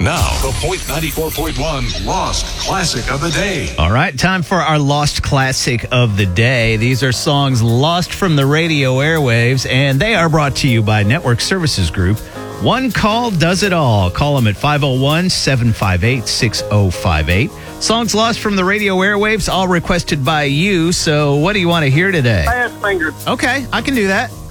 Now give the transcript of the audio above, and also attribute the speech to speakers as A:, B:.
A: Now, the Point 94.1 Lost Classic of the Day.
B: All right, time for our Lost Classic of the Day. These are songs lost from the radio airwaves, and they are brought to you by Network Services Group. One call does it all. Call them at 501-758-6058. Songs lost from the radio airwaves, all requested by you. So what do you want to hear today?
C: Fast Finger.
B: Okay, I can do that.